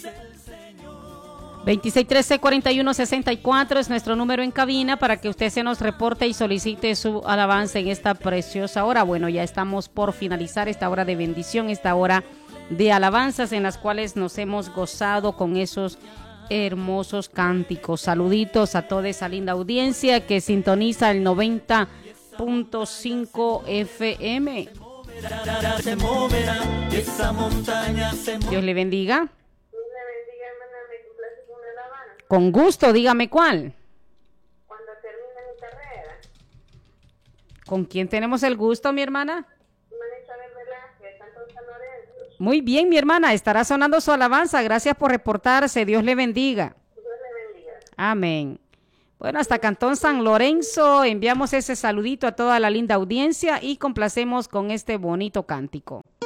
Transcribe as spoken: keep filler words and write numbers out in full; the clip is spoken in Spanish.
veintiséis trece cuarenta y uno sesenta y cuatro es nuestro número en cabina para que usted se nos reporte y solicite su alabanza en esta preciosa hora. Bueno, ya estamos por finalizar esta hora de bendición, esta hora de alabanzas en las cuales nos hemos gozado con esos hermosos cánticos. Saluditos a toda esa linda audiencia que sintoniza el noventa punto cinco F M. Dios le bendiga. Con gusto, dígame cuál. Cuando termine mi carrera. ¿Con quién tenemos el gusto, mi hermana? Isabel Velázquez, Santo San Lorenzo. Muy bien, mi hermana, estará sonando su alabanza. Gracias por reportarse. Dios le bendiga. Dios le bendiga. Amén. Bueno, hasta Cantón San Lorenzo enviamos ese saludito a toda la linda audiencia y complacemos con este bonito cántico.